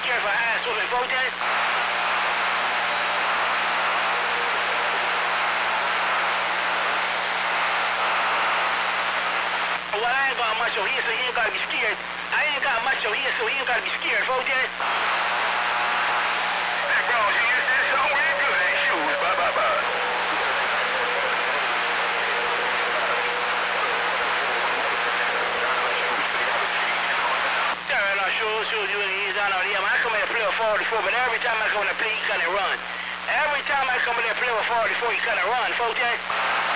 scared for ass whooping, Foden. Well, I ain't got muscle here, so you ain't gotta be scared. I ain't got muscle here, so you ain't gotta be scared, Foden. Hey, bro, you did something real good, ain't you? Bye. Shoes, you down on him. I come in to play with 44, but every time I come in to play, he kinda run. Every time I come in to play with 44, he kinda run, Foden.